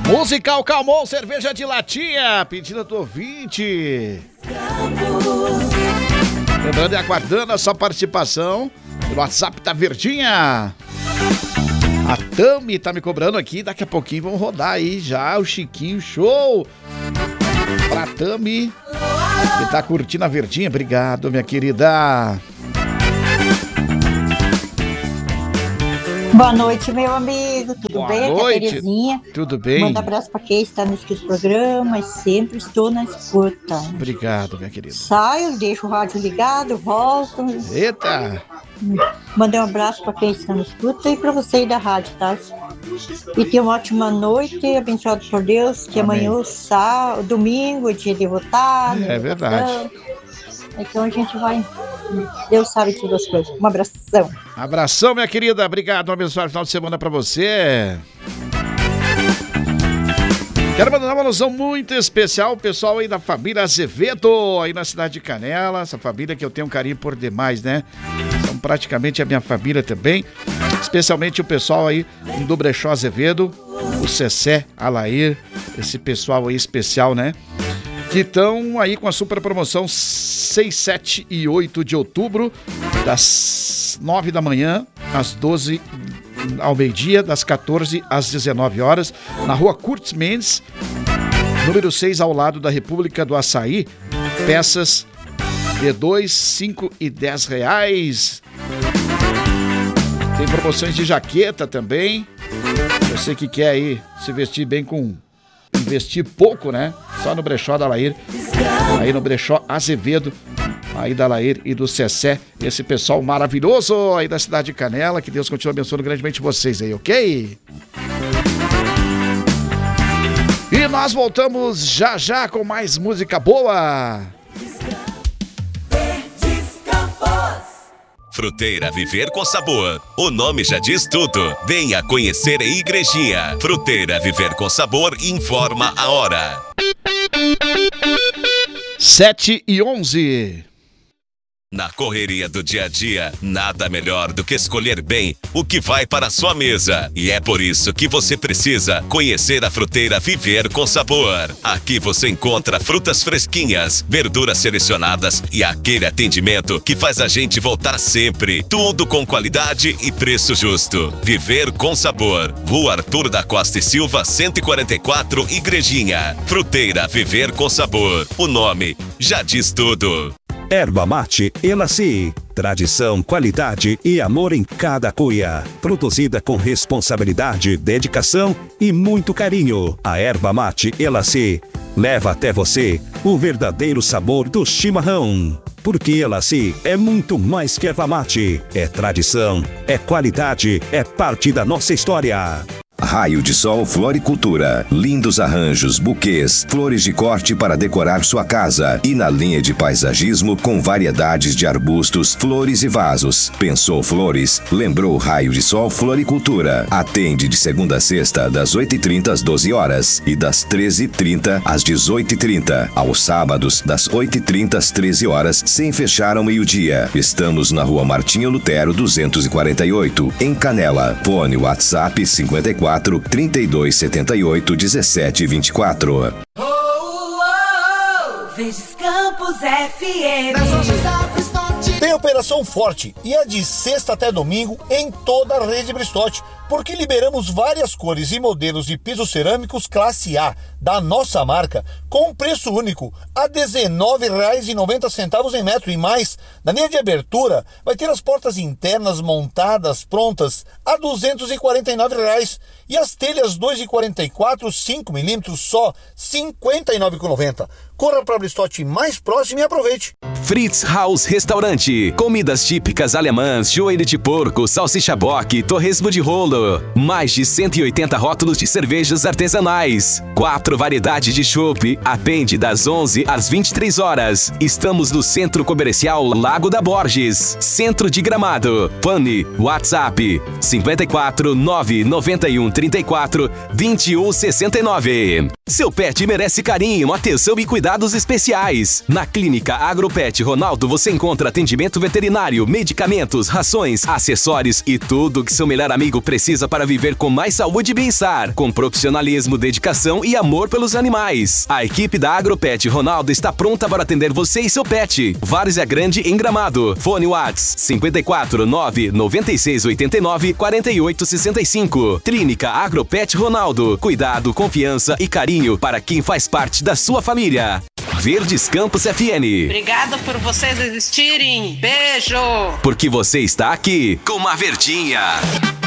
Musical Calmon, cerveja de latinha, pedida do ouvinte. Lembrando e aguardando a sua participação no WhatsApp da Verdinha. A Tami tá me cobrando aqui, daqui a pouquinho vamos rodar aí já o Chiquinho Show. Pra Tami, que tá curtindo a Verdinha, obrigado, minha querida. Boa noite, meu amigo, tudo Boa bem? noite. Aqui é a Terezinha. Tudo bem? Manda abraço pra quem está no programa, sempre estou na escuta. Obrigado, minha querida. Saio, deixo o rádio ligado, volto. Eita! Mandei um abraço pra quem está na escuta e pra você aí da rádio, tá? E tenha uma ótima noite, abençoado por Deus, que Amém. amanhã, sábado, domingo, dia de votar. É verdade. Então a gente vai, Deus sabe todas as coisas. Um abração. Abração, minha querida. Obrigado. Um abençoado final de semana pra você. Quero mandar uma alusão muito especial, o pessoal aí da família Azevedo, aí na cidade de Canela. Essa família que eu tenho um carinho por demais, né? São praticamente a minha família também. Especialmente o pessoal aí do Brechó Azevedo, o Cessé, Alair, esse pessoal aí especial, né? Que estão aí com a super promoção 6, 7 e 8 de outubro, das 9 da manhã às 12 ao meio-dia, das 14 às 19 horas, na rua Curtis Mendes, número 6, ao lado da República do Açaí. Peças de 2, 5 e 10 reais. Tem promoções de jaqueta também. Você que quer aí se vestir bem com... investir pouco, né? Só no brechó da Lair, aí no brechó Azevedo, aí da Lair e do Cessé, esse pessoal maravilhoso aí da cidade de Canela, que Deus continue abençoando grandemente vocês aí, ok? E nós voltamos já já com mais música boa. Fruteira Viver com Sabor. O nome já diz tudo. Venha conhecer a Igrejinha. Fruteira Viver com Sabor informa a hora. 7h11. Na correria do dia a dia, nada melhor do que escolher bem o que vai para a sua mesa. E é por isso que você precisa conhecer a Fruteira Viver com Sabor. Aqui você encontra frutas fresquinhas, verduras selecionadas e aquele atendimento que faz a gente voltar sempre. Tudo com qualidade e preço justo. Viver com Sabor. Rua Arthur da Costa e Silva, 144, Igrejinha. Fruteira Viver com Sabor. O nome já diz tudo. Erva Mate Elaci. Tradição, qualidade e amor em cada cuia. Produzida com responsabilidade, dedicação e muito carinho. A Erva Mate Elaci leva até você o verdadeiro sabor do chimarrão. Porque Elaci é muito mais que erva mate. É tradição, é qualidade, é parte da nossa história. Raio de Sol Floricultura. Lindos arranjos, buquês, flores de corte para decorar sua casa. E na linha de paisagismo com variedades de arbustos, flores e vasos. Pensou flores? Lembrou Raio de Sol Floricultura. Atende de segunda a sexta, das 8h30 às 12 horas e das 13h30 às 18h30. Aos sábados, das 8h30 às 13 horas, sem fechar ao meio-dia. Estamos na Rua Martinho Lutero, 248, em Canela. Fone WhatsApp 54 3278 1724. Verdes Campos FM. Tem Operação Forte e é de sexta até domingo em toda a rede Bristotti, porque liberamos várias cores e modelos de pisos cerâmicos classe A da nossa marca com preço único a R$ 19,90 em metro, e mais, na linha de abertura vai ter as portas internas montadas prontas a R$ 249 e as telhas 2,44 5mm só R$ 59,90. Corra para a Bristotti mais próximo e aproveite. Fritz Haus Restaurante. Comidas típicas alemãs, joelho de porco, salsicha boque, torresmo de rolo. Mais de 180 rótulos de cervejas artesanais. 4 variedades de chopp. Atende das 11 às 23 horas. Estamos no Centro Comercial Lago da Borges, Centro de Gramado. Fone, WhatsApp 54 991 34 21 69. Seu pet merece carinho, atenção e cuidado. cuidados especiais. Na Clínica Agropet Ronaldo você encontra atendimento veterinário, medicamentos, rações, acessórios e tudo que seu melhor amigo precisa para viver com mais saúde e bem-estar, com profissionalismo, dedicação e amor pelos animais. A equipe da Agropet Ronaldo está pronta para atender você e seu pet. Várzea Grande em Gramado. Fone Whats 54 9 96 89 48 65. Clínica Agropet Ronaldo. Cuidado, confiança e carinho para quem faz parte da sua família. Verdes Campos FN. Obrigada por vocês existirem. Beijo! Porque você está aqui com uma verdinha.